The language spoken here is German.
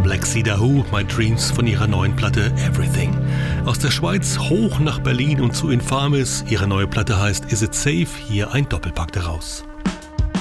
Black Cedar Who, My Dreams von ihrer neuen Platte Everything. Aus der Schweiz hoch nach Berlin und zu Infamis. Ihre neue Platte heißt Is It Safe? Hier ein Doppelpack daraus.